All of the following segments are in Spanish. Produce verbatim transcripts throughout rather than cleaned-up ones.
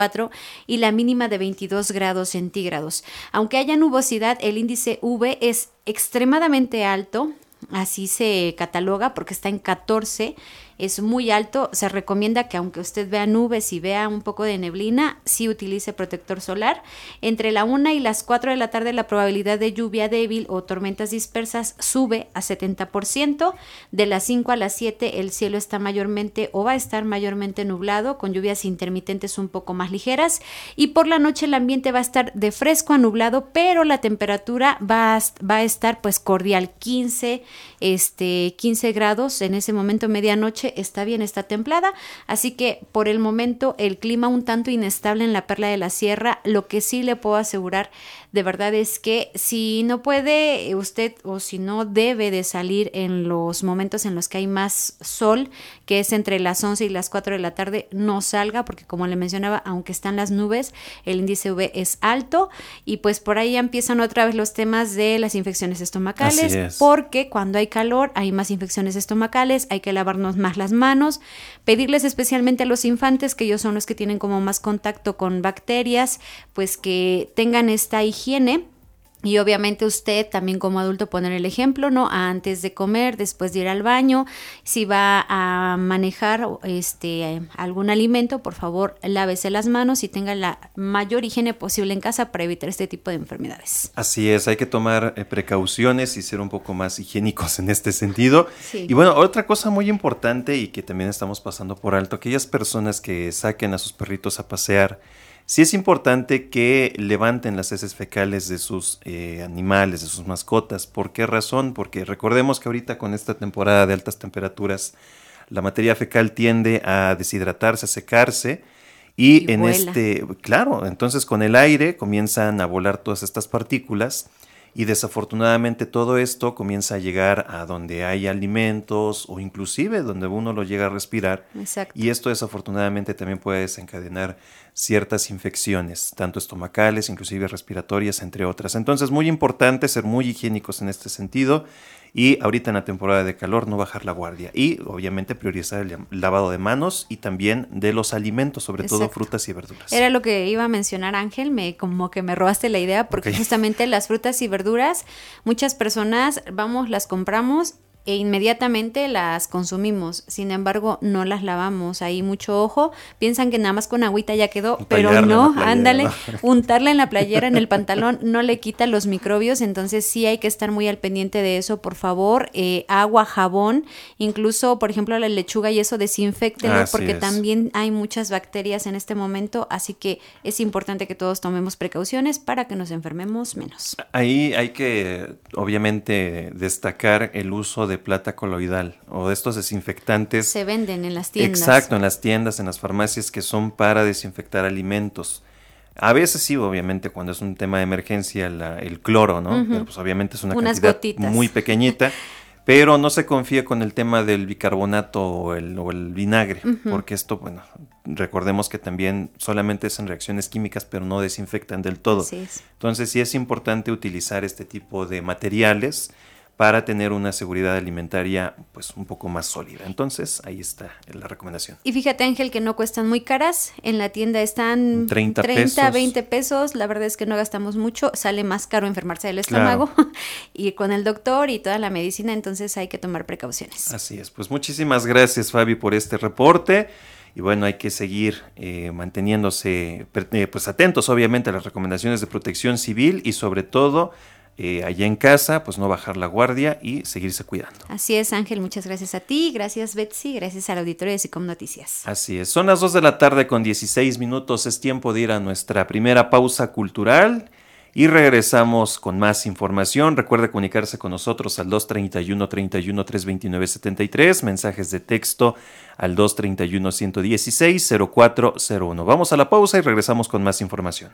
y la mínima de veintidós grados centígrados. Aunque haya nubosidad, el índice U V es extremadamente alto, así se cataloga porque está en catorce, es muy alto. Se recomienda que aunque usted vea nubes y vea un poco de neblina, sí utilice protector solar. Entre la una y las cuatro de la tarde la probabilidad de lluvia débil o tormentas dispersas sube a setenta por ciento. De las cinco a las siete el cielo está mayormente o va a estar mayormente nublado con lluvias intermitentes un poco más ligeras, y por la noche el ambiente va a estar de fresco a nublado, pero la temperatura va a, va a estar pues cordial, quince, este, quince grados. En ese momento medianoche está bien, está templada, así que por el momento el clima un tanto inestable en la Perla de la Sierra. Lo que sí le puedo asegurar de verdad es que si no puede usted o si no debe de salir en los momentos en los que hay más sol, que es entre las once y las cuatro de la tarde, no salga, porque como le mencionaba, aunque están las nubes, el índice U V es alto, y pues por ahí empiezan otra vez los temas de las infecciones estomacales, porque cuando hay calor hay más infecciones estomacales, hay que lavarnos más las manos, pedirles especialmente a los infantes, que ellos son los que tienen como más contacto con bacterias, pues que tengan esta higiene. Y obviamente usted también como adulto poner el ejemplo, ¿no? Antes de comer, después de ir al baño, si va a manejar este algún alimento, por favor lávese las manos y tenga la mayor higiene posible en casa para evitar este tipo de enfermedades. Así es, hay que tomar eh, precauciones y ser un poco más higiénicos en este sentido. Sí. Y bueno, otra cosa muy importante y que también estamos pasando por alto, aquellas personas que saquen a sus perritos a pasear, sí es importante que levanten las heces fecales de sus eh, animales, de sus mascotas. ¿Por qué razón? Porque recordemos que ahorita con esta temporada de altas temperaturas, la materia fecal tiende a deshidratarse, a secarse. Y, y en vuela. este, claro, entonces con el aire comienzan a volar todas estas partículas. Y desafortunadamente todo esto comienza a llegar a donde hay alimentos o inclusive donde uno lo llega a respirar. Exacto. Y esto desafortunadamente también puede desencadenar ciertas infecciones, tanto estomacales, inclusive respiratorias, entre otras. Entonces, muy importante ser muy higiénicos en este sentido. Y ahorita en la temporada de calor no bajar la guardia y obviamente priorizar el lavado de manos y también de los alimentos, sobre Exacto. todo frutas y verduras. Era lo que iba a mencionar, Ángel, me como que me robaste la idea, porque okay. justamente las frutas y verduras, muchas personas vamos, las compramos e inmediatamente las consumimos, sin embargo no las lavamos. Ahí mucho ojo, piensan que nada más con agüita ya quedó, pero no, ándale, untarla en la playera, en el pantalón, no le quita los microbios. Entonces sí hay que estar muy al pendiente de eso, por favor. eh, agua, jabón, incluso por ejemplo la lechuga y eso, desinféctenlo, porque es. también hay muchas bacterias en este momento, así que es importante que todos tomemos precauciones para que nos enfermemos menos. Ahí hay que obviamente destacar el uso de de plata coloidal o de estos desinfectantes. Se venden en las tiendas. Exacto, en las tiendas, en las farmacias, que son para desinfectar alimentos. A veces sí, obviamente, cuando es un tema de emergencia, la, el cloro, ¿no? Uh-huh. Pero pues obviamente es una Unas cantidad gotitas. muy pequeñita, pero no se confíe con el tema del bicarbonato o el, o el vinagre, uh-huh. porque esto, bueno, recordemos que también solamente es en reacciones químicas, pero no desinfectan del todo. Así es. Entonces sí es importante utilizar este tipo de materiales para tener una seguridad alimentaria pues un poco más sólida. Entonces, ahí está la recomendación. Y fíjate, Ángel, que no cuestan muy caras. En la tienda están treinta, veinte pesos. La verdad es que no gastamos mucho. Sale más caro enfermarse del estómago claro. y con el doctor y toda la medicina, entonces hay que tomar precauciones. Así es. Pues muchísimas gracias, Fabi, por este reporte. Y bueno, hay que seguir eh, manteniéndose eh, pues atentos, obviamente, a las recomendaciones de protección civil y sobre todo Eh, allá en casa, pues no bajar la guardia y seguirse cuidando. Así es, Ángel, muchas gracias a ti, gracias Betsy, gracias al auditorio de SICOM Noticias. Así es, son las dos de la tarde con dieciséis minutos, es tiempo de ir a nuestra primera pausa cultural y regresamos con más información. Recuerde comunicarse con nosotros al dos treinta y uno, treinta y uno, trescientos veintinueve, setenta y tres, mensajes de texto al dos treinta y uno, ciento dieciséis, cero cuatro cero uno. Vamos a la pausa y regresamos con más información.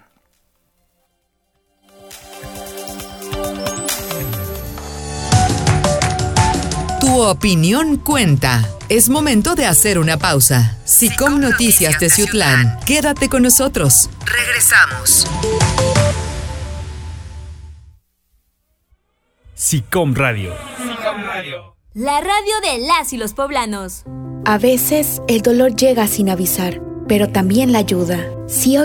Tu opinión cuenta. Es momento de hacer una pausa. SICOM Noticias de Ciutlán. Quédate con nosotros. Regresamos. SICOM Radio. SICOM Radio. La radio de las y los poblanos. A veces el dolor llega sin avisar, pero también la ayuda. Si hoy